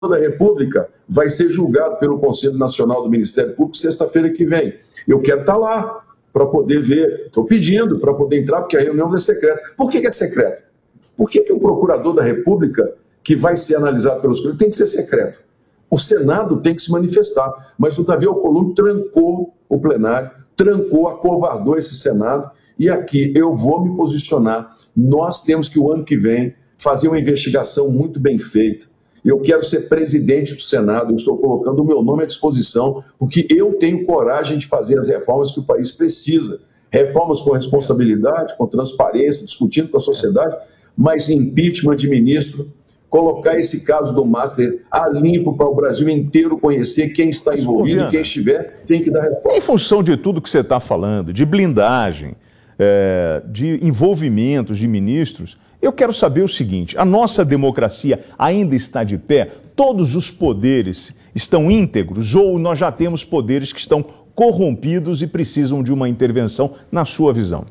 da República vai ser julgado pelo Conselho Nacional do Ministério Público sexta-feira que vem. Eu quero estar lá para poder ver. Estou pedindo para poder entrar, porque a reunião é secreta. Por que é secreta? Por que o procurador da República, que vai ser analisado pelos colegas, tem que ser secreto? O Senado tem que se manifestar. Mas o Davi Alcolumbre trancou o plenário, trancou, acovardou esse Senado. E aqui eu vou me posicionar. Nós temos que, o ano que vem, fazer uma investigação muito bem feita. Eu quero ser presidente do Senado, eu estou colocando o meu nome à disposição, porque eu tenho coragem de fazer as reformas que o país precisa. Reformas com responsabilidade, com transparência, discutindo com a sociedade, mas impeachment de ministro, colocar esse caso do Master a limpo para o Brasil inteiro conhecer quem está envolvido, quem estiver, tem que dar resposta. Em função de tudo que você está falando, de blindagem, de envolvimentos de ministros, eu quero saber o seguinte: a nossa democracia ainda está de pé? Todos os poderes estão íntegros ou nós já temos poderes que estão corrompidos e precisam de uma intervenção, na sua visão?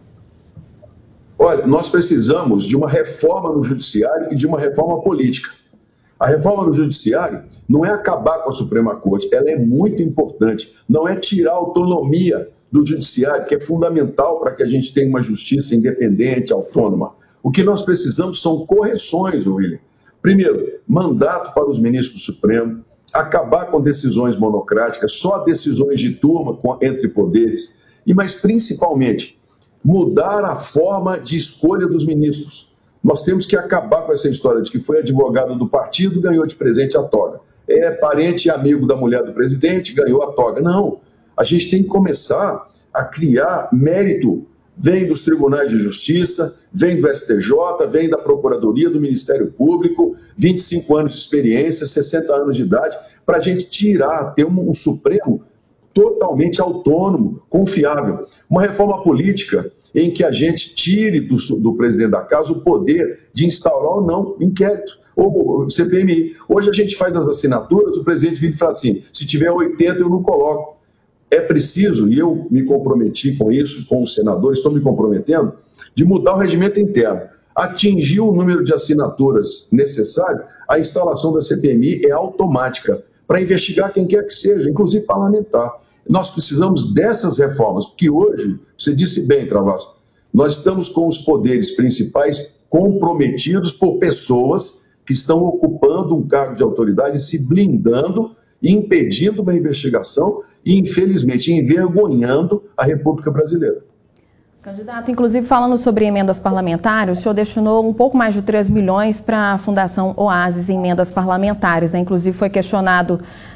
Olha, nós precisamos de uma reforma no judiciário e de uma reforma política. A reforma no judiciário não é acabar com a Suprema Corte, ela é muito importante. Não é tirar a autonomia do judiciário, que é fundamental para que a gente tenha uma justiça independente, autônoma. O que nós precisamos são correções, William. Primeiro, mandato para os ministros do Supremo, acabar com decisões monocráticas, só decisões de turma entre poderes, mas principalmente mudar a forma de escolha dos ministros. Nós temos que acabar com essa história de que foi advogado do partido, ganhou de presente a toga. É parente e amigo da mulher do presidente, ganhou a toga. Não, a gente tem que começar a criar mérito. Vem dos tribunais de justiça, vem do STJ, vem da Procuradoria, do Ministério Público, 25 anos de experiência, 60 anos de idade, para a gente ter um Supremo totalmente autônomo, confiável. Uma reforma política em que a gente tire do presidente da casa o poder de instaurar ou não inquérito, ou CPMI. Hoje a gente faz as assinaturas, o presidente vira e fala assim: se tiver 80 eu não coloco. É preciso, e eu me comprometi com isso, com os senadores, estou me comprometendo, de mudar o regimento interno. Atingir o número de assinaturas necessário, a instalação da CPMI é automática, para investigar quem quer que seja, inclusive parlamentar. Nós precisamos dessas reformas, porque hoje, você disse bem, Travassos, nós estamos com os poderes principais comprometidos por pessoas que estão ocupando um cargo de autoridade, se blindando, impedindo uma investigação e, infelizmente, envergonhando a República Brasileira. Candidato, inclusive falando sobre emendas parlamentares, o senhor destinou um pouco mais de 3 milhões para a Fundação Oasis em emendas parlamentares, né? Inclusive foi questionado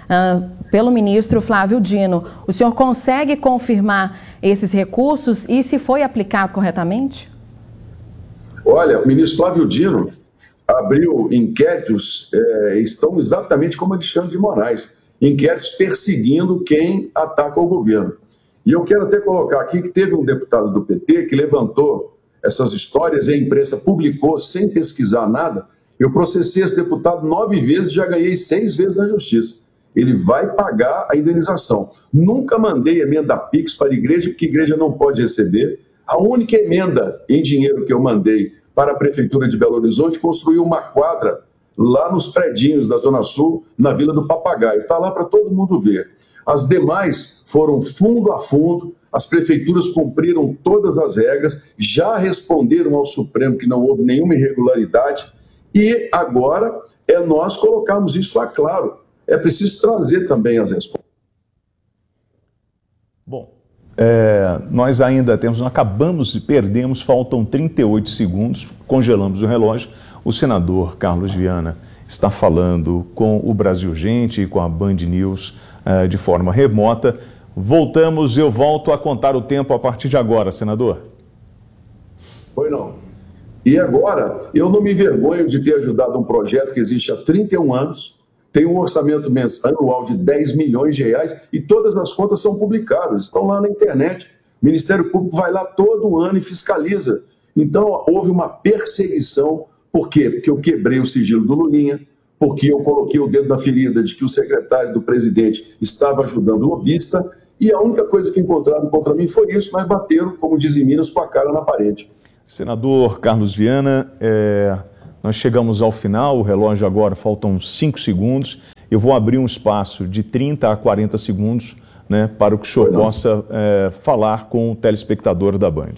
pelo ministro Flávio Dino. O senhor consegue confirmar esses recursos e se foi aplicado corretamente? Olha, o ministro Flávio Dino abriu inquéritos, estão exatamente como Alexandre de Moraes, inquéritos perseguindo quem ataca o governo. E eu quero até colocar aqui que teve um deputado do PT que levantou essas histórias e a imprensa publicou sem pesquisar nada. Eu processei esse deputado 9 vezes e já ganhei 6 vezes na justiça. Ele vai pagar a indenização. Nunca mandei emenda PIX para a igreja, porque a igreja não pode receber. A única emenda em dinheiro que eu mandei para a Prefeitura de Belo Horizonte construiu uma quadra lá nos predinhos da Zona Sul, na Vila do Papagaio. Está lá para todo mundo ver. As demais foram fundo a fundo, as prefeituras cumpriram todas as regras, já responderam ao Supremo que não houve nenhuma irregularidade e agora é nós colocarmos isso a claro. É preciso trazer também as respostas. Bom, nós ainda acabamos e perdemos, faltam 38 segundos, congelamos o relógio. O senador Carlos Viana está falando com o Brasil Gente e com a Band News de forma remota. Voltamos, eu volto a contar o tempo a partir de agora, senador. Pois não. E agora, eu não me envergonho de ter ajudado um projeto que existe há 31 anos, tem um orçamento anual de 10 milhões de reais e todas as contas são publicadas, estão lá na internet. O Ministério Público vai lá todo ano e fiscaliza. Então, houve uma perseguição. Por quê? Porque eu quebrei o sigilo do Lulinha, porque eu coloquei o dedo na ferida de que o secretário do presidente estava ajudando o lobista, e a única coisa que encontraram contra mim foi isso, mas bateram, como dizem em Minas, com a cara na parede. Senador Carlos Viana, nós chegamos ao final, o relógio agora faltam 5 segundos. Eu vou abrir um espaço de 30 a 40 segundos, né, para que o senhor possa falar com o telespectador da Band.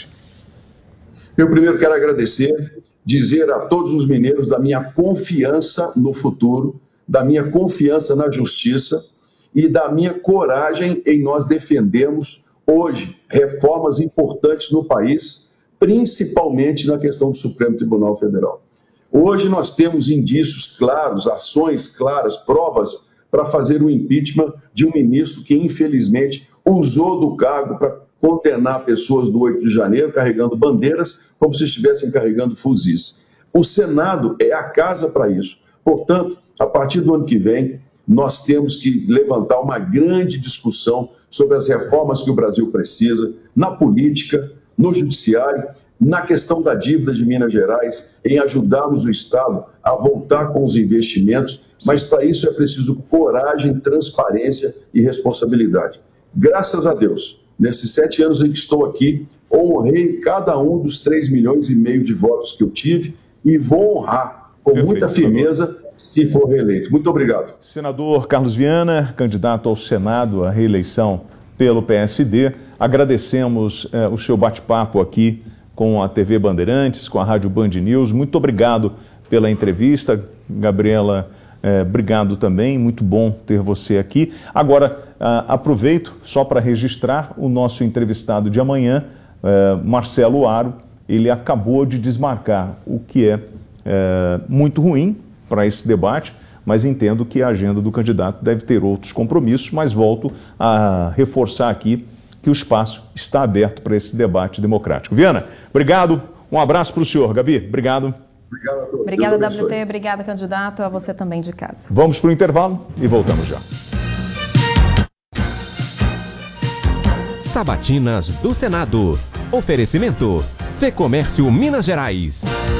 Eu primeiro quero agradecer, dizer a todos os mineiros da minha confiança no futuro, da minha confiança na justiça e da minha coragem em nós defendermos hoje reformas importantes no país, principalmente na questão do Supremo Tribunal Federal. Hoje nós temos indícios claros, ações claras, provas para fazer o impeachment de um ministro que, infelizmente, usou do cargo para condenar pessoas do 8 de janeiro carregando bandeiras como se estivessem carregando fuzis. O Senado é a casa para isso. Portanto, a partir do ano que vem, nós temos que levantar uma grande discussão sobre as reformas que o Brasil precisa, na política, no judiciário, na questão da dívida de Minas Gerais, em ajudarmos o Estado a voltar com os investimentos, mas para isso é preciso coragem, transparência e responsabilidade. Graças a Deus, nesses 7 anos em que estou aqui, honrei cada um dos 3,5 milhões de votos que eu tive e vou honrar com muita firmeza se for reeleito. Muito obrigado. Senador Carlos Viana, candidato ao Senado à reeleição pelo PSD, agradecemos o seu bate-papo aqui com a TV Bandeirantes, com a Rádio Band News. Muito obrigado pela entrevista. Gabriela, obrigado também, muito bom ter você aqui. Agora, aproveito só para registrar o nosso entrevistado de amanhã, Marcelo Aro. Ele acabou de desmarcar, o que é muito ruim para esse debate, mas entendo que a agenda do candidato deve ter outros compromissos, mas volto a reforçar aqui que o espaço está aberto para esse debate democrático. Viana, obrigado, um abraço para o senhor. Gabi, obrigado. Obrigado a todos. Obrigada, WT, obrigada, candidato, a você também de casa. Vamos para o intervalo e voltamos já. Sabatinas do Senado. Oferecimento: Fecomércio Minas Gerais.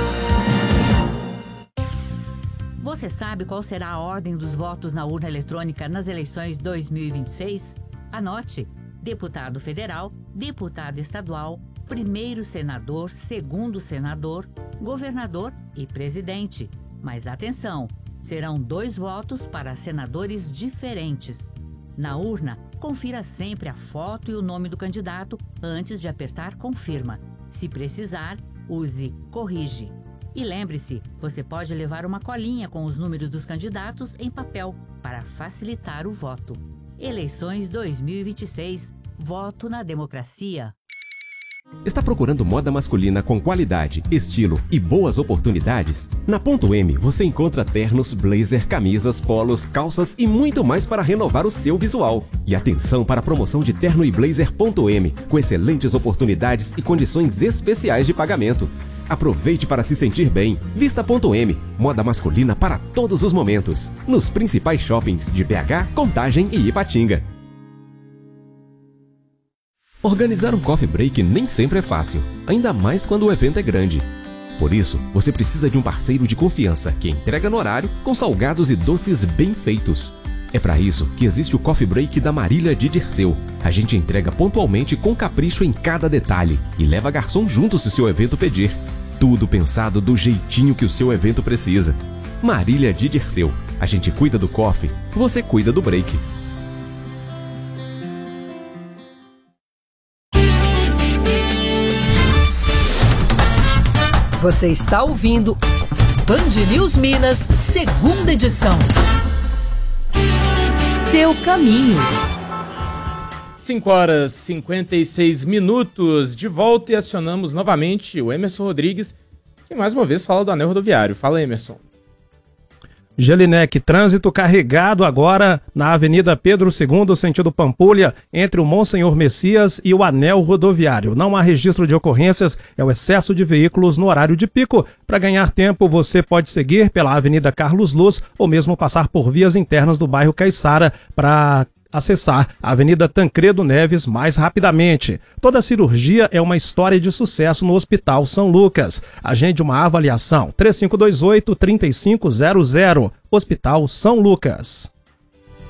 Você sabe qual será a ordem dos votos na urna eletrônica nas eleições 2026? Anote: deputado federal, deputado estadual, primeiro senador, segundo senador, governador e presidente. Mas atenção, serão 2 votos para senadores diferentes. Na urna, confira sempre a foto e o nome do candidato antes de apertar confirma. Se precisar, use corrige. E lembre-se, você pode levar uma colinha com os números dos candidatos em papel para facilitar o voto. Eleições 2026. Voto na democracia. Está procurando moda masculina com qualidade, estilo e boas oportunidades? Na Ponto M você encontra ternos, blazer, camisas, polos, calças e muito mais para renovar o seu visual. E atenção para a promoção de terno e blazer Ponto M, com excelentes oportunidades e condições especiais de pagamento. Aproveite para se sentir bem. Vista Ponto M, moda masculina para todos os momentos. Nos principais shoppings de BH, Contagem e Ipatinga. Organizar um coffee break nem sempre é fácil, ainda mais quando o evento é grande. Por isso, você precisa de um parceiro de confiança que entrega no horário com salgados e doces bem feitos. É para isso que existe o Coffee Break da Marília de Dirceu. A gente entrega pontualmente com capricho em cada detalhe e leva garçom junto se o seu evento pedir. Tudo pensado do jeitinho que o seu evento precisa. Marília de Dirceu. A gente cuida do coffee, você cuida do break. Você está ouvindo Band News Minas, segunda edição. Seu caminho. 5h56, de volta e acionamos novamente o Emerson Rodrigues, que mais uma vez fala do anel rodoviário. Fala, Emerson. Gelinec, trânsito carregado agora na Avenida Pedro II, sentido Pampulha, entre o Monsenhor Messias e o anel rodoviário. Não há registro de ocorrências, é o excesso de veículos no horário de pico. Para ganhar tempo, você pode seguir pela Avenida Carlos Luz ou mesmo passar por vias internas do bairro Caiçara para acessar a Avenida Tancredo Neves mais rapidamente. Toda cirurgia é uma história de sucesso no Hospital São Lucas. Agende uma avaliação. 3528-3500. Hospital São Lucas.